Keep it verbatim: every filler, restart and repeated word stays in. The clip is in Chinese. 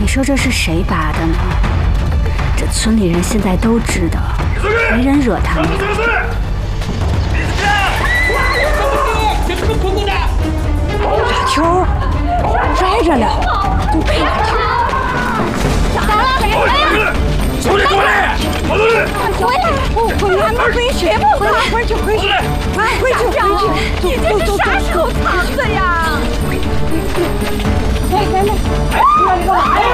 你说这是谁拔的呢？这村里人现在都知道，没人惹他们。大球拽着了，就陪他去。咋了？哎呀！ 出来！出来！跑出去！ 回来！回来！快回去！回来！回去！回去！快回去！回去！ 你这是啥时候藏的呀？ 来来来，来干嘛呀？